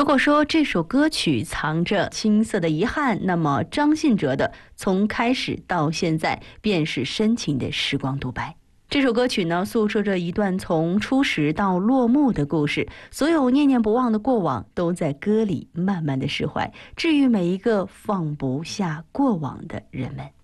如果说这首歌曲藏着青涩的遗憾，那么张信哲的从开始到现在便是深情的时光独白。这首歌曲呢，诉说着一段从初识到落幕的故事，所有念念不忘的过往都在歌里慢慢的释怀，治愈每一个放不下过往的人们。